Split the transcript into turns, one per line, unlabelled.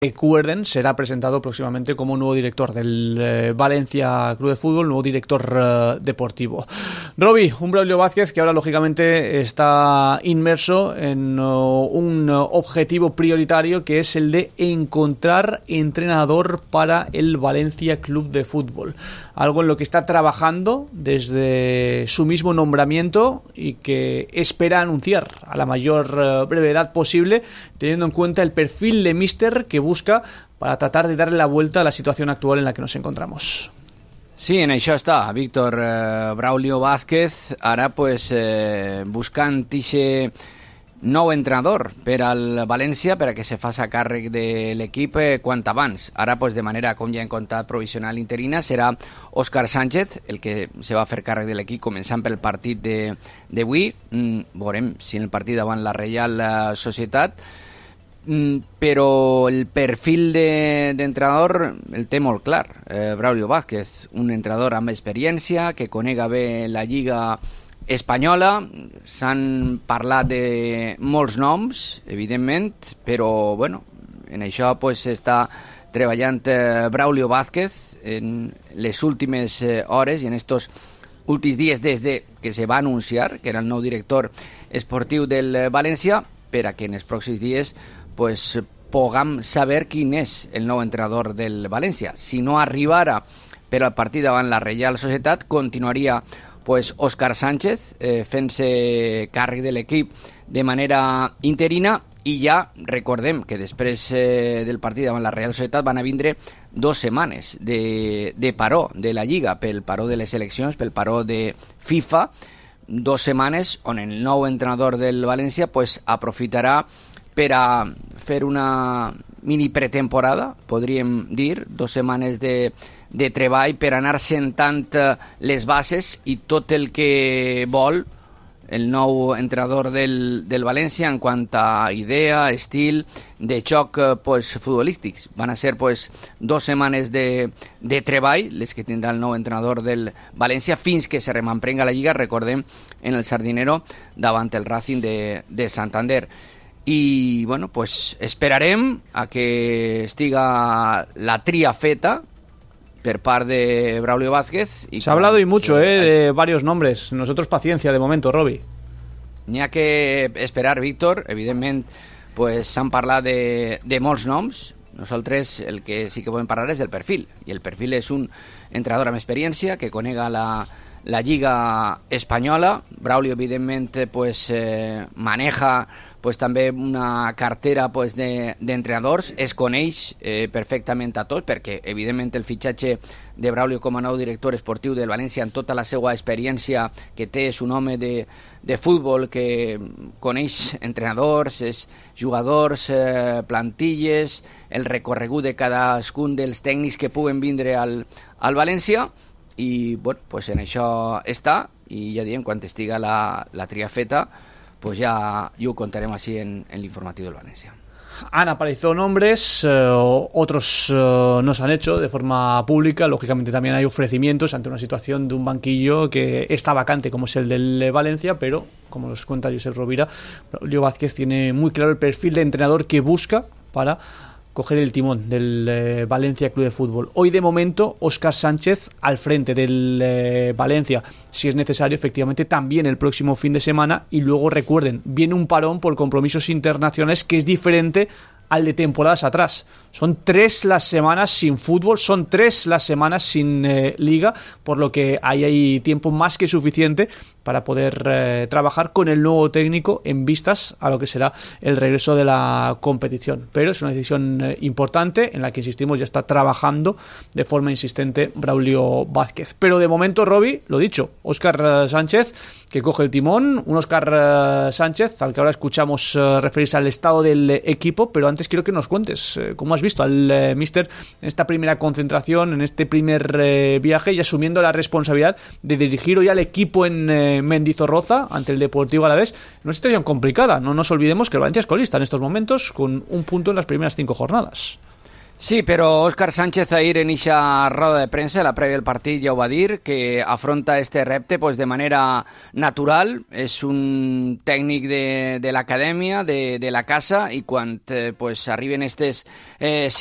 recuerden, será presentado próximamente como nuevo director del Valencia Club de Fútbol, nuevo director deportivo. Roby, un Braulio Vázquez que ahora lógicamente está inmerso en un objetivo prioritario, que es el de encontrar entrenador para el Valencia Club de Fútbol. Algo en lo que está trabajando desde su mismo nombramiento y que espera anunciar a la mayor brevedad posible, teniendo en cuenta el perfil de míster que busca para tratar de darle la vuelta a la situación actual en la que nos encontramos.
Sí, en això està Víctor Braulio Vázquez, ara pues, buscant ixe nou entrenador per al València per a que se faci càrrec de l'equip quant abans. Ara, pues, de manera, com ja hem contat, provisional interina, serà Óscar Sánchez el que se va a fer càrrec de l'equip, començant pel partit d'avui. Veurem si en el partit davant la Reial Societat. Però el perfil d'entrenador el té molt clar, Braulio Vázquez, un entrenador amb experiència, que conega bé la Lliga espanyola. S'han parlat de molts noms, evidentment, però bueno, en això pues, està treballant Braulio Vázquez en les últimes hores i en estos últims dies des de que se va anunciar que era el nou director esportiu del València, per a que en els pròxims dies pues, puguem saber quin és el nou entrenador del València. Si no arribara per al partit davant la Reial Societat, continuaria pues, Óscar Sánchez fent-se càrrec de l'equip de manera interina, i ja recordem que després del partit davant la Reial Societat van a vindre 2 setmanes de paró de la Lliga, pel paró de les eleccions, pel paró de FIFA, 2 setmanes on el nou entrenador del València pues, aprofitarà per a fer una mini pretemporada, podríem dir, 2 setmanes de treball per anar sentant les bases i tot el que vol el nou entrenador del València en quant a idea, estil de joc pues, futbolístics. Van a ser pues, 2 setmanes de treball les que tindrà el nou entrenador del València fins que se remamprenga la Lliga, recordem, en el Sardinero davant el Racing de Santander. I bueno, pues esperarem a que estiga la tria feta per part de Braulio Vázquez.
Se ha hablado y mucho de varios nombres. Nosotros paciencia de momento, Roby.
N'hi ha que esperar, Víctor. Evidentment, pues, s'han parlat de molts noms. Nosaltres el que sí que podem parlar és del perfil. I el perfil és un entrenador amb experiència que conega la Lliga espanyola. Braulio, evidentment, pues, maneja pues, també una cartera pues, d'entrenadors, es coneix perfectament a tots, perquè evidentment el fitxatge de Braulio com a nou director esportiu del València, en tota la seva experiència que té, és un home de futbol que coneix entrenadors, jugadors, plantilles, el recorregut de cadascun dels tècnics que puguen vindre al València, i bueno, pues en això està, i ja diem, quan estiga la tria feta, pues ya ho contaremos así en el informativo del Valencia.
Han aparecido nombres, otros no se han hecho de forma pública. Lógicamente también hay ofrecimientos ante una situación de un banquillo que está vacante, como es el del Valencia, pero como nos cuenta Josep Rovira, Braulio Vázquez tiene muy claro el perfil de entrenador que busca para coger el timón del Valencia Club de Fútbol. Hoy de momento Óscar Sánchez al frente del Valencia, si es necesario, efectivamente también el próximo fin de semana, y luego recuerden, viene un parón por compromisos internacionales que es diferente al de temporadas atrás. Son 3 las semanas sin fútbol, son 3 las semanas sin liga, por lo que ahí hay tiempo más que suficiente para poder trabajar con el nuevo técnico en vistas a lo que será el regreso de la competición. Pero es una decisión importante en la que, insistimos, ya está trabajando de forma insistente Braulio Vázquez. Pero de momento, Roby, lo dicho, Óscar Sánchez, que coge el timón, un Óscar Sánchez al que ahora escuchamos referirse al estado del equipo, pero antes quiero que nos cuentes cómo has visto al míster en esta primera concentración, en este primer viaje, y asumiendo la responsabilidad de dirigir hoy al equipo en Mendizorroza ante el Deportivo Alavés. Una situación complicada, no nos olvidemos que el Valencia es colista en estos momentos con un punto en las primeras 5 jornadas.
Sí, però Òscar Sánchez ahir en eixa roda de premsa, la prèvia del partit, ja ho va dir, que afronta este repte pues, de manera natural. És un tècnic de l'acadèmia, de la casa, i quan pues, arriben aquestes